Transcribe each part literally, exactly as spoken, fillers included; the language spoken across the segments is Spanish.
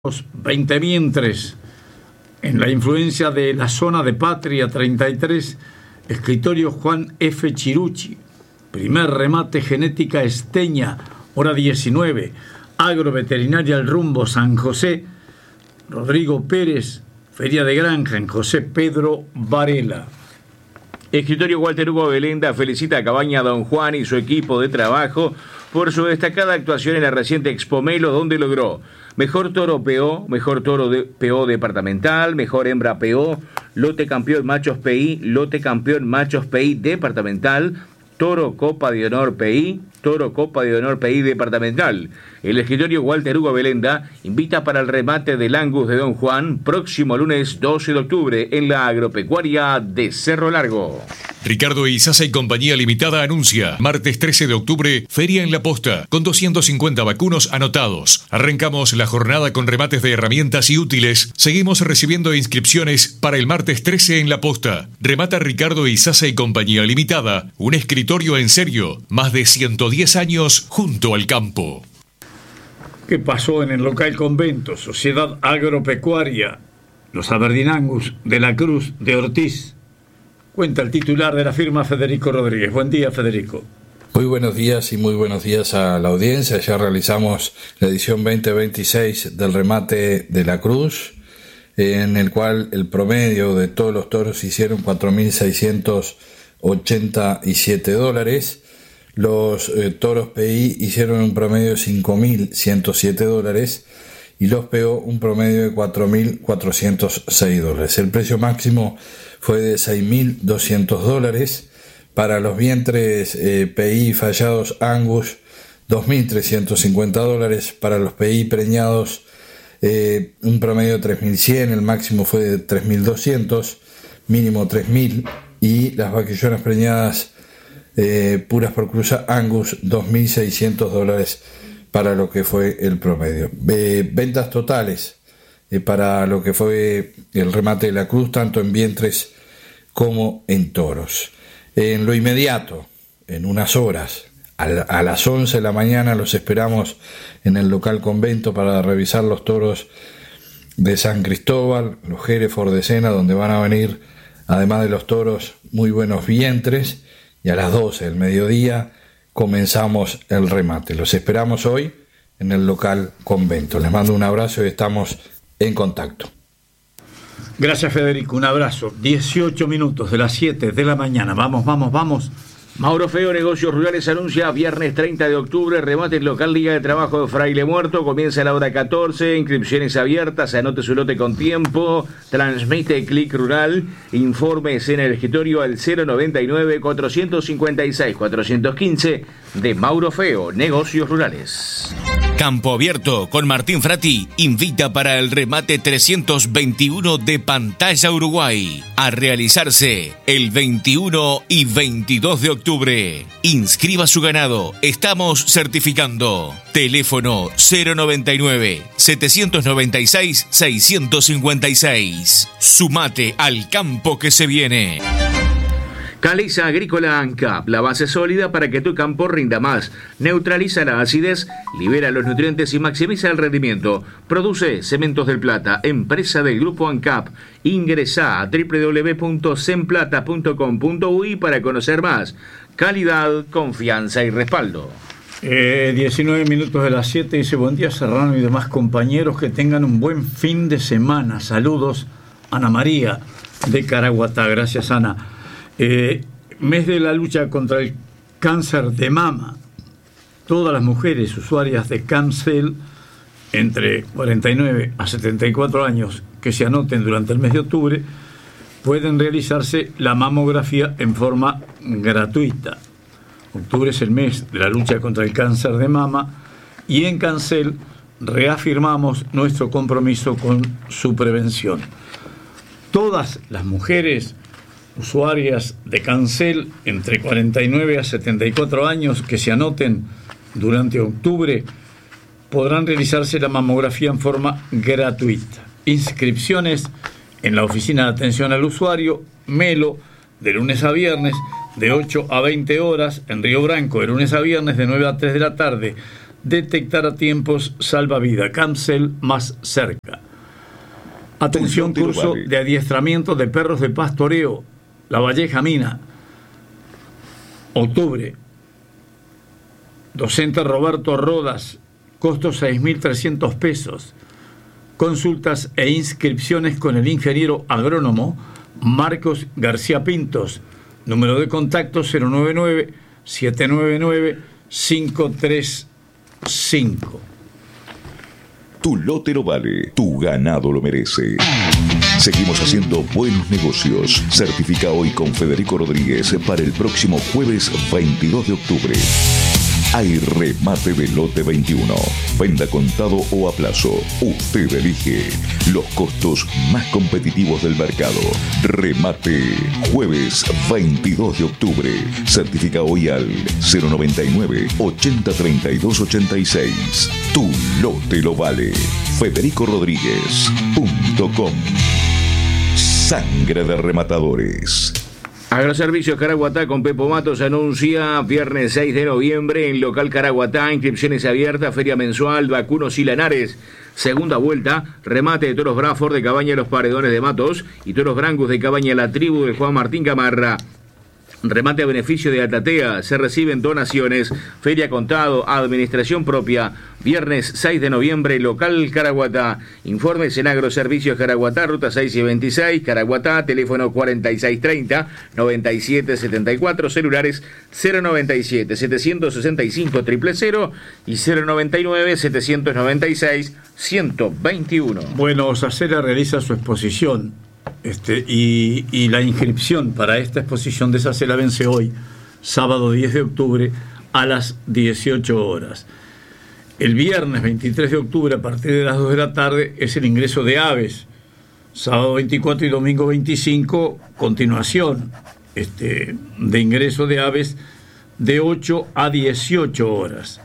veinte vientres. En la influencia de la zona de Patria treinta y tres, escritorio Juan F. Chirucci. Primer remate genética Esteña, hora diecinueve. Agroveterinaria El Rumbo, San José. Rodrigo Pérez, Feria de Granja, en José Pedro Varela. Escritorio Walter Hugo Belenda felicita a Cabaña Don Juan y su equipo de trabajo por su destacada actuación en la reciente Expomelo, donde logró mejor toro P O, mejor toro de P O departamental, mejor hembra P O, lote campeón machos P I, lote campeón machos P I departamental, toro Copa de Honor P I, toro Copa de Honor P I departamental. El escritorio Walter Hugo Belenda invita para el remate del Angus de Don Juan próximo lunes doce de octubre en la agropecuaria de Cerro Largo. Ricardo Izaza y Compañía Limitada anuncia martes trece de octubre Feria en La Posta con doscientos cincuenta vacunos anotados. Arrancamos la jornada con remates de herramientas y útiles. Seguimos recibiendo inscripciones para el martes trece en La Posta. Remata Ricardo Izaza y Compañía Limitada, un escritorio en serio, más de ciento diez años junto al campo. ¿Qué pasó en el local convento? Sociedad Agropecuaria, los Aberdeen Angus de la Cruz de Ortiz. Cuenta el titular de la firma, Federico Rodríguez. Buen día, Federico. Muy buenos días y muy buenos días a la audiencia. Ya realizamos la edición veinte veintiséis del remate de la Cruz, en el cual el promedio de todos los toros hicieron cuatro mil seiscientos ochenta y siete dólares. Los eh, toros P I hicieron un promedio de cinco mil ciento siete dólares y los P O un promedio de cuatro mil cuatrocientos seis dólares. El precio máximo fue de seis mil doscientos dólares. Para los vientres eh, P I fallados Angus, dos mil trescientos cincuenta dólares. Para los P I preñados, eh, un promedio de tres mil cien, el máximo fue de tres mil doscientos, mínimo tres mil. Y las vaquillonas preñadas eh, puras por cruza Angus, dos mil seiscientos dólares para lo que fue el promedio. Eh, ventas totales eh, para lo que fue el remate de la Cruz, tanto en vientres como en toros. En lo inmediato, en unas horas, a, a las once de la mañana los esperamos en el local convento para revisar los toros de San Cristóbal, los Hereford de Sena, donde van a venir, además de los toros, muy buenos vientres, y a las doce del mediodía comenzamos el remate. Los esperamos hoy en el local convento. Les mando un abrazo y estamos en contacto. Gracias, Federico, un abrazo. dieciocho minutos de las siete de la mañana. Vamos, vamos, vamos. Mauro Feo Negocios Rurales anuncia viernes treinta de octubre, remate en local Liga de Trabajo de Fraile Muerto, comienza a la hora catorce, inscripciones abiertas, anote su lote con tiempo, transmite Clic Rural, informes en el escritorio al cero noventa y nueve, cuatrocientos cincuenta y seis, cuatrocientos quince de Mauro Feo Negocios Rurales. Campo Abierto con Martín Frati invita para el remate trescientos veintiuno de Pantalla Uruguay a realizarse el veintiuno y veintidós de octubre. Inscriba su ganado, estamos certificando. Teléfono cero noventa y nueve, setecientos noventa y seis, seiscientos cincuenta y seis. Sumate al campo que se viene. Caliza Agrícola ANCAP, la base sólida para que tu campo rinda más. Neutraliza la acidez, libera los nutrientes y maximiza el rendimiento. Produce Cementos del Plata, empresa del grupo ANCAP. Ingresa a doble u doble u doble u punto semplata punto com punto u i para conocer más. Calidad, confianza y respaldo. Eh, diecinueve minutos de las siete, dice buen día Serrano y demás compañeros, que tengan un buen fin de semana. Saludos, Ana María de Caraguatá. Gracias, Ana. Eh, mes de la lucha contra el cáncer de mama. Todas las mujeres usuarias de Camcel entre cuarenta y nueve a setenta y cuatro años que se anoten durante el mes de octubre pueden realizarse la mamografía en forma gratuita. Octubre es el mes de la lucha contra el cáncer de mama y en Camcel reafirmamos nuestro compromiso con su prevención. Todas las mujeres usuarias de Camcel entre cuarenta y nueve a setenta y cuatro años que se anoten durante octubre podrán realizarse la mamografía en forma gratuita. Inscripciones en la oficina de atención al usuario Melo de lunes a viernes de ocho a veinte horas, en Río Branco de lunes a viernes de nueve a tres de la tarde, detectar a tiempos salva vida. Cancel más cerca. Atención, curso de adiestramiento de perros de pastoreo, La Valleja Mina, octubre. Docente Roberto Rodas, costo seis mil trescientos pesos. Consultas e inscripciones con el ingeniero agrónomo Marcos García Pintos. Número de contacto cero nueve nueve, siete nueve nueve, cinco tres cinco. Tu lote lo vale, tu ganado lo merece. Seguimos haciendo buenos negocios. Certifica hoy con Federico Rodríguez para el próximo jueves veintidós de octubre. Hay remate de lote veintiuno. Venda contado o a plazo. Usted elige los costos más competitivos del mercado. Remate jueves veintidós de octubre. Certifica hoy al cero noventa y nueve, ochenta treinta y dos ochenta y seis. Tu lote lo vale. Federico Rodríguez punto com. Sangre de rematadores. Agroservicios Caraguatá con Pepo Matos anuncia viernes seis de noviembre en local Caraguatá, inscripciones abiertas, feria mensual, vacunos y lanares. Segunda vuelta, remate de toros Braford de Cabaña Los Paredones de Matos y toros Brangus de Cabaña La Tribu de Juan Martín Gamarra. Remate a beneficio de Altatea, se reciben donaciones, feria contado, administración propia, viernes seis de noviembre, local Caraguatá. Informes en Agroservicios Caraguatá, ruta seis y veintiséis, Caraguatá, teléfono cuarenta y seis treinta, noventa y siete setenta y cuatro, celulares cero noventa y siete, setecientos sesenta y cinco, cero cero cero y cero noventa y nueve, setecientos noventa y seis, ciento veintiuno. Bueno, Sacela realiza su exposición. Este, y, y la inscripción para esta exposición de Sacela vence hoy, sábado diez de octubre, a las dieciocho horas. El viernes veintitrés de octubre, a partir de las dos de la tarde, es el ingreso de aves. Sábado veinticuatro y domingo veinticinco, continuación este, de ingreso de aves de ocho a dieciocho horas.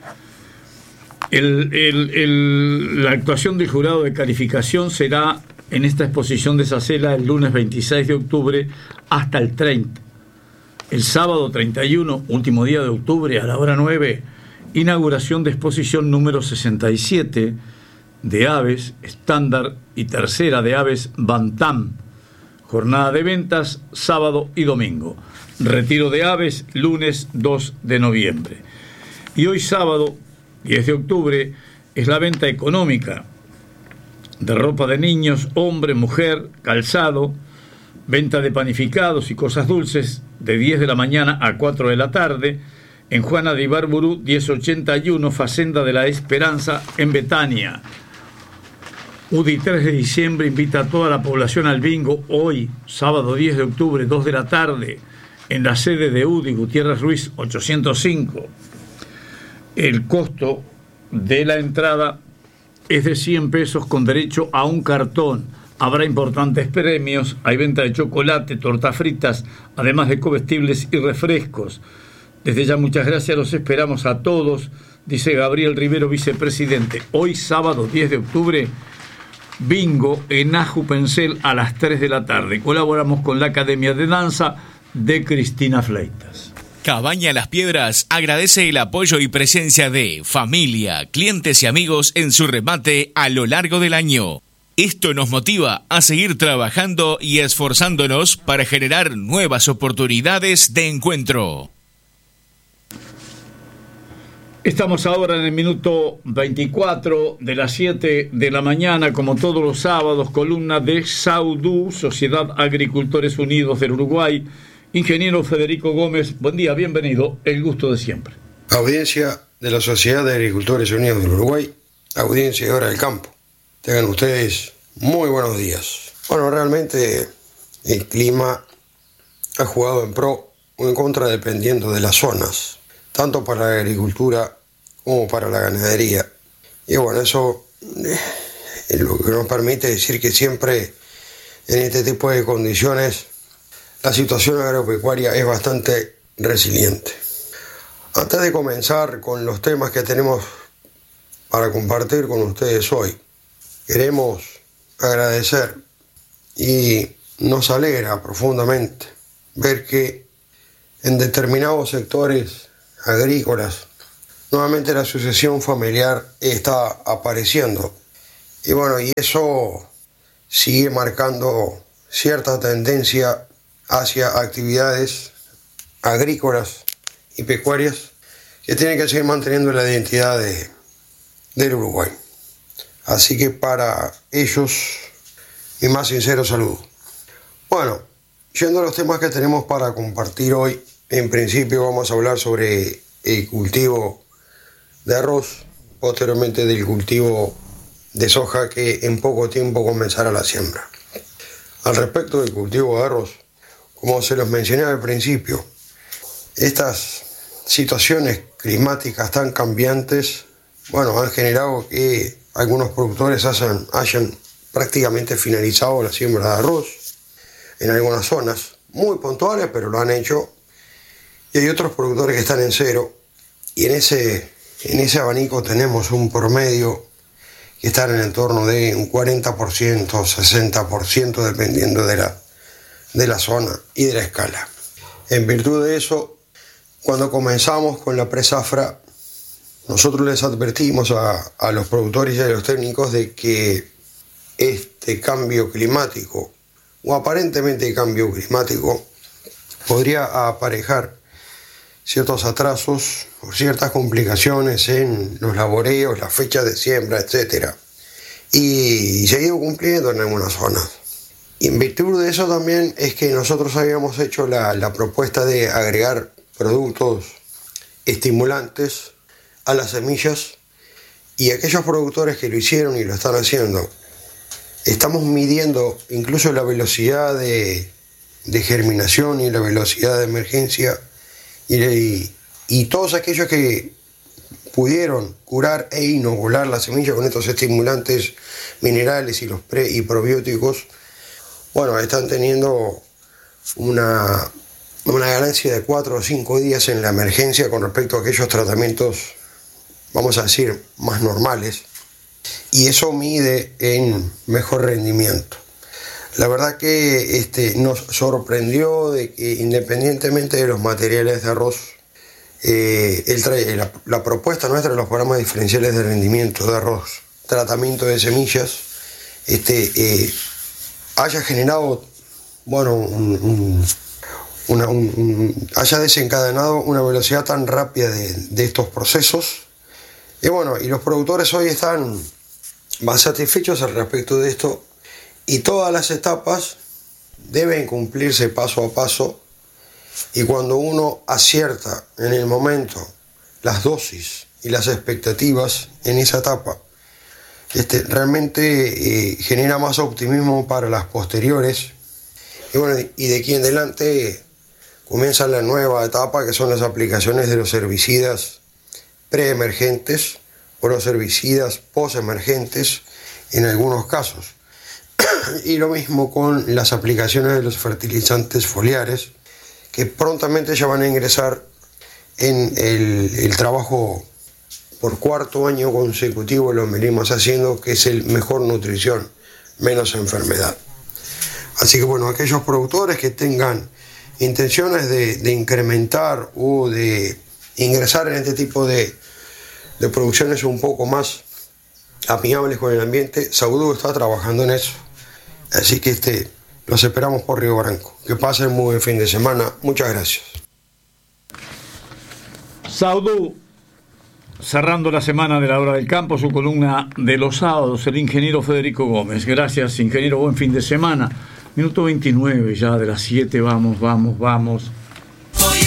El, el, el, la actuación del jurado de calificación será en esta exposición de Sacela el lunes veintiséis de octubre hasta el treinta. El sábado treinta y uno, último día de octubre, a la hora nueve, inauguración de exposición número sesenta y siete de aves estándar y tercera de aves Bantam. Jornada de ventas sábado y domingo. Retiro de aves lunes dos de noviembre. Y hoy sábado diez de octubre es la venta económica de ropa de niños, hombre, mujer, calzado, venta de panificados y cosas dulces de diez de la mañana a cuatro de la tarde en Juana de Ibarburu diez ochenta y uno, Facenda de la Esperanza en Betania. U D I tres de diciembre invita a toda la población al bingo hoy, sábado diez de octubre, dos de la tarde, en la sede de U D I Gutiérrez Ruiz ochocientos cinco. El costo de la entrada es de cien pesos con derecho a un cartón. Habrá importantes premios, hay venta de chocolate, tortas fritas, además de comestibles y refrescos. Desde ya muchas gracias, los esperamos a todos, dice Gabriel Rivero, vicepresidente. Hoy sábado diez de octubre, bingo en Ajupencel a las tres de la tarde. Colaboramos con la Academia de Danza de Cristina Fleitas. Cabaña Las Piedras agradece el apoyo y presencia de familia, clientes y amigos en su remate a lo largo del año. Esto nos motiva a seguir trabajando y esforzándonos para generar nuevas oportunidades de encuentro. Estamos ahora en el minuto veinticuatro de las siete de la mañana, como todos los sábados, columna de SAUDU, Sociedad Agricultores Unidos del Uruguay. Ingeniero Federico Gómez, buen día, bienvenido, el gusto de siempre. Audiencia de la Sociedad de Agricultores Unidos del Uruguay, audiencia de Hora del Campo. Tengan ustedes muy buenos días. Bueno, realmente el clima ha jugado en pro o en contra dependiendo de las zonas, tanto para la agricultura como para la ganadería. Y bueno, eso es lo que nos permite decir que siempre en este tipo de condiciones la situación agropecuaria es bastante resiliente. Antes de comenzar con los temas que tenemos para compartir con ustedes hoy, queremos agradecer y nos alegra profundamente ver que en determinados sectores agrícolas nuevamente la sucesión familiar está apareciendo. Y bueno, y eso sigue marcando cierta tendencia hacia actividades agrícolas y pecuarias que tienen que seguir manteniendo la identidad de, del Uruguay. Así que para ellos, mi más sincero saludo. Bueno, yendo a los temas que tenemos para compartir hoy, en principio vamos a hablar sobre el cultivo de arroz, posteriormente del cultivo de soja, que en poco tiempo comenzará la siembra. Al respecto del cultivo de arroz, como se los mencioné al principio, estas situaciones climáticas tan cambiantes, bueno, han generado que algunos productores hayan, hayan prácticamente finalizado la siembra de arroz en algunas zonas, muy puntuales, pero lo han hecho, y hay otros productores que están en cero, y en ese, en ese abanico tenemos un promedio que está en el entorno de un cuarenta por ciento, sesenta por ciento, dependiendo de la, de la zona y de la escala. En virtud de eso, cuando comenzamos con la pre-zafra, nosotros les advertimos a, a los productores y a los técnicos de que este cambio climático, o aparentemente cambio climático, podría aparejar ciertos atrasos o ciertas complicaciones en los laboreos, las fechas de siembra, etcétera. Y se ha ido cumpliendo en algunas zonas. Y en virtud de eso también es que nosotros habíamos hecho la, la propuesta de agregar productos estimulantes a las semillas, y aquellos productores que lo hicieron y lo están haciendo, estamos midiendo incluso la velocidad de, de germinación y la velocidad de emergencia, y, y, y todos aquellos que pudieron curar e inocular la semilla con estos estimulantes minerales y los pre y probióticos, bueno, están teniendo una, una ganancia de cuatro o cinco días en la emergencia con respecto a aquellos tratamientos, vamos a decir, más normales, y eso mide en mejor rendimiento. La verdad que este, nos sorprendió de que, independientemente de los materiales de arroz, eh, el tra- la, la propuesta nuestra de los programas diferenciales de rendimiento de arroz, tratamiento de semillas, este, eh, haya generado, bueno, un, un, una, un, un, haya desencadenado una velocidad tan rápida de, de estos procesos. Y bueno, y los productores hoy están más satisfechos al respecto de esto, y todas las etapas deben cumplirse paso a paso, y cuando uno acierta en el momento las dosis y las expectativas en esa etapa, este, realmente eh, genera más optimismo para las posteriores, y bueno, y de aquí en adelante comienza la nueva etapa, que son las aplicaciones de los herbicidas preemergentes o los herbicidas postemergentes en algunos casos. Y lo mismo con las aplicaciones de los fertilizantes foliares, que prontamente ya van a ingresar en el, el trabajo por cuarto año consecutivo, lo venimos haciendo, que es el mejor nutrición, menos enfermedad. Así que bueno, aquellos productores que tengan intenciones de, de incrementar o de ingresar en este tipo de, de producciones un poco más amigables con el ambiente, Saudú está trabajando en eso. Así que este, los esperamos por Río Branco. Que pasen muy buen fin de semana. Muchas gracias. Saudú, cerrando la semana de la hora del campo, su columna de los sábados, el ingeniero Federico Gómez. Gracias, ingeniero, buen fin de semana. Minuto veintinueve ya de las siete, vamos, vamos, vamos.